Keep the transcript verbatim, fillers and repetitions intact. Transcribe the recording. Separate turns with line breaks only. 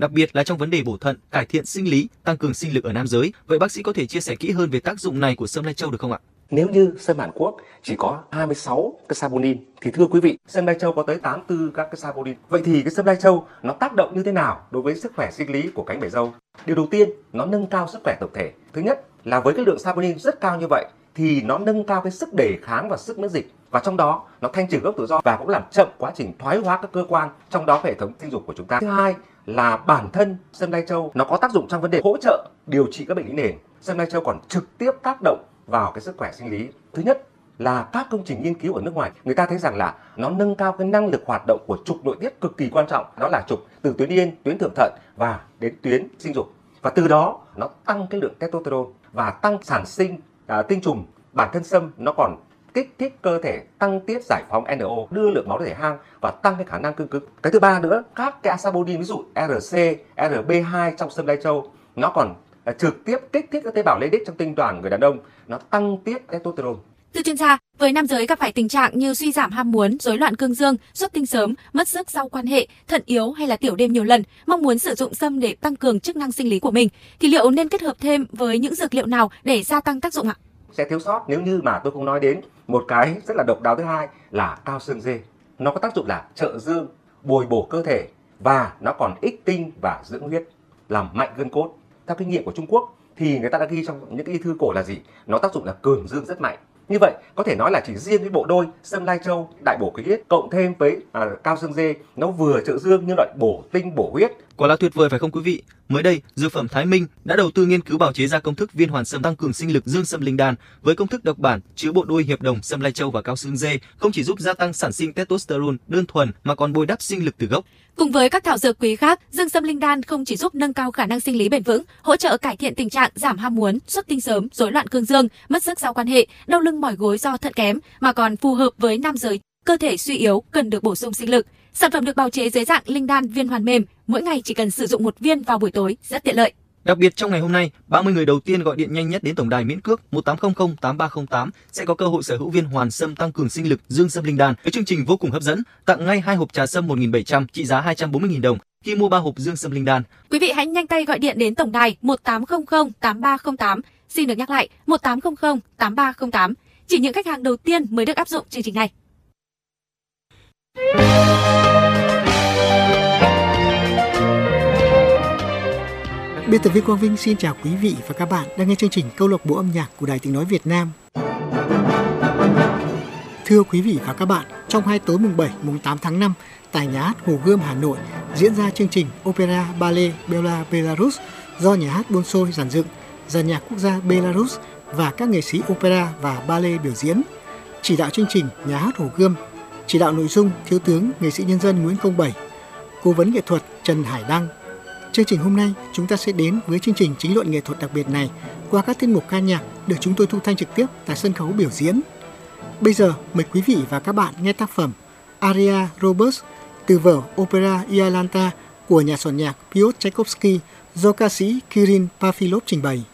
đặc biệt là trong vấn đề bổ thận, cải thiện sinh lý, tăng cường sinh lực ở nam giới. Vậy bác sĩ có thể chia sẻ kỹ hơn về tác dụng này của sâm lai châu được không ạ?
Nếu như sâm Hàn Quốc chỉ có hai mươi sáu cái saponin thì thưa quý vị, sâm lai châu có tới tám mươi tư các cái saponin. Vậy thì cái sâm lai châu nó tác động như thế nào đối với sức khỏe sinh lý của cánh bể râu? Điều đầu tiên, nó nâng cao sức khỏe tổng thể. Thứ nhất là với cái lượng saponin rất cao như vậy thì nó nâng cao cái sức đề kháng và sức miễn dịch, và trong đó nó thanh trừ gốc tự do và cũng làm chậm quá trình thoái hóa các cơ quan, trong đó hệ thống sinh dục của chúng ta. Thứ hai là bản thân sâm lai châu nó có tác dụng trong vấn đề hỗ trợ điều trị các bệnh lý nền. Sâm lai châu còn trực tiếp tác động vào cái sức khỏe sinh lý. Thứ nhất là các công trình nghiên cứu ở nước ngoài, người ta thấy rằng là nó nâng cao cái năng lực hoạt động của trục nội tiết cực kỳ quan trọng, đó là trục từ tuyến yên, tuyến thượng thận và đến tuyến sinh dục, và từ đó nó tăng cái lượng testosterone và tăng sản sinh à, tinh trùng. Bản thân sâm nó còn kích thích cơ thể tăng tiết giải phóng en o, đưa lượng máu thể hang và tăng cái khả năng cương cứng. Cái thứ ba nữa, các cái saponin ví dụ rờ xê, rờ bê hai trong sâm lai châu nó còn à, trực tiếp kích thích các tế bào Leydig trong tinh đoàn người đàn ông, nó tăng tiết testosterone.
Thưa chuyên gia, với nam giới gặp phải tình trạng như suy giảm ham muốn, rối loạn cương dương, xuất tinh sớm, mất sức sau quan hệ, thận yếu hay là tiểu đêm nhiều lần, mong muốn sử dụng sâm để tăng cường chức năng sinh lý của mình, thì liệu nên kết hợp thêm với những dược liệu nào để gia tăng tác dụng ạ?
Sẽ thiếu sót nếu như mà tôi không nói đến một cái rất là độc đáo thứ hai là cao xương dê. Nó có tác dụng là trợ dương, bồi bổ cơ thể và nó còn ích tinh và dưỡng huyết, làm mạnh gân cốt. Theo kinh nghiệm của Trung Quốc thì người ta đã ghi trong những cái thư cổ là gì? Nó tác dụng là cường dương rất mạnh. Như vậy có thể nói là chỉ riêng cái bộ đôi sâm lai châu đại bổ khí huyết cộng thêm với à, cao xương dê, nó vừa trợ dương nhưng lại bổ tinh bổ huyết.
Quả là tuyệt vời phải không quý vị? Mới đây, Dược phẩm Thái Minh đã đầu tư nghiên cứu bào chế ra công thức viên hoàn sâm tăng cường sinh lực dương sâm linh đan với công thức độc bản chứa bộ đôi hiệp đồng sâm lai châu và cao xương dê, không chỉ giúp gia tăng sản sinh testosterone đơn thuần mà còn bồi đắp sinh lực từ gốc.
Cùng với các thảo dược quý khác, dương sâm linh đan không chỉ giúp nâng cao khả năng sinh lý bền vững, hỗ trợ cải thiện tình trạng giảm ham muốn, xuất tinh sớm, rối loạn cương dương, mất sức sau quan hệ, đau lưng mỏi gối do thận kém, mà còn phù hợp với nam giới cơ thể suy yếu cần được bổ sung sinh lực. Sản phẩm được bào chế dưới dạng linh đan viên hoàn mềm, mỗi ngày chỉ cần sử dụng một viên vào buổi tối, rất tiện lợi.
Đặc biệt trong ngày hôm nay, ba mươi người đầu tiên gọi điện nhanh nhất đến tổng đài miễn cước một tám không không tám ba không tám sẽ có cơ hội sở hữu viên hoàn sâm tăng cường sinh lực dương sâm linh đan với chương trình vô cùng hấp dẫn, tặng ngay hai hộp trà sâm một nghìn bảy trăm trị giá hai trăm bốn mươi nghìn đồng khi mua ba hộp dương sâm linh đan.
Quý vị hãy nhanh tay gọi điện đến tổng đài một tám không không tám ba không tám. Xin được nhắc lại một tám không không tám ba không tám. Chỉ những khách hàng đầu tiên mới được áp dụng chương trình này.
Biên tập viên Quang Vinh xin chào quý vị và các bạn đang nghe chương trình Câu lạc bộ âm nhạc của Đài Tiếng nói Việt Nam. Thưa quý vị và các bạn, trong hai tối mùng bảy, mùng tám tháng năm tại Nhà hát Hồ Gươm Hà Nội diễn ra chương trình Opera Ballet Bella Belarus do Nhà hát Bolshoi dàn dựng, Dàn nhạc quốc gia Belarus và các nghệ sĩ opera và ballet biểu diễn. Chỉ đạo chương trình Nhà hát Hồ Gươm, chỉ đạo nội dung Thiếu tướng nghệ sĩ nhân dân Nguyễn Công Bảy, cố vấn nghệ thuật Trần Hải Đăng. Chương trình hôm nay chúng ta sẽ đến với chương trình chính luận nghệ thuật đặc biệt này qua các tiết mục ca nhạc được chúng tôi thu thanh trực tiếp tại sân khấu biểu diễn. Bây giờ mời quý vị và các bạn nghe tác phẩm Aria Robust từ vở Opera Iolanta của nhà soạn nhạc Piotr Tchaikovsky do ca sĩ Kirill Pafilov trình bày.